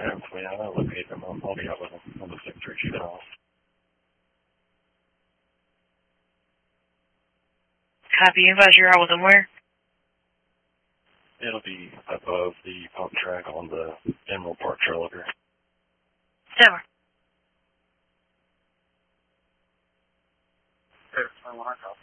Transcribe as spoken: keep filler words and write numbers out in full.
have for me. I'll locate them. I'll, I'll be out with them. I'll look like three feet off. Copy. Advise you're out with them where? It'll be above the pump track on the Emerald Park trailer. Seven. Okay, I'm on our call.